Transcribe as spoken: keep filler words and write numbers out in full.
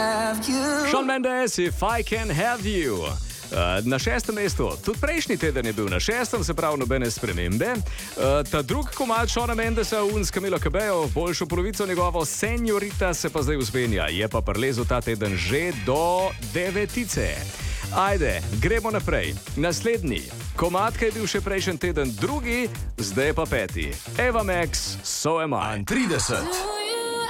Shawn Mendes, If I Can Have You. Uh, na šestem mestu, tudi prejšnji teden je bil na šestem, se pravi nobene spremembe. Uh, ta drugi komad Shawna Mendesa, Un s Camilo Cabello, boljšo polovico njegovo Señorita se pa zdaj vzpenja, je pa prilezel ta teden že do devetice. Ajde, gremo naprej. Naslednji komad, ki je bil še prejšnji teden drugi, zdaj pa peti. Eva Max, So Am I. trideset.